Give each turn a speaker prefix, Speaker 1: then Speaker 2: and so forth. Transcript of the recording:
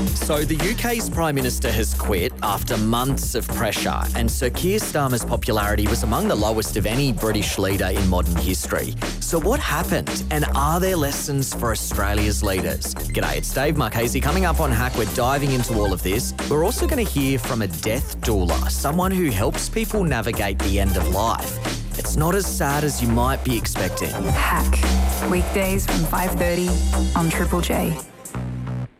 Speaker 1: So the UK's Prime Minister has quit after months of pressure, and Sir Keir Starmer's popularity was among the lowest of any British leader in modern history. So what happened, and are there lessons for Australia's leaders? G'day, it's Dave Marchese. Coming up on Hack, we're diving into all of this. We're also going to hear from a death doula, someone who helps people navigate the end of life. It's not as sad as you might be expecting.
Speaker 2: Hack, weekdays from 5:30 on Triple J.